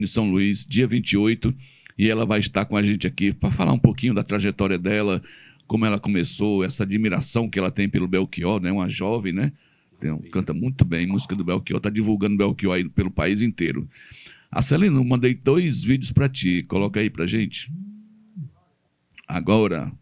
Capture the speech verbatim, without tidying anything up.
em São Luís, dia vinte e oito, e ela vai estar com a gente aqui para falar um pouquinho da trajetória dela, como ela começou, essa admiração que ela tem pelo Belchior, né? Uma jovem, né? Tem, canta muito bem música do Belchior, está divulgando Belchior aí pelo país inteiro. A Celina, eu mandei dois vídeos para ti, coloca aí para gente. Agora,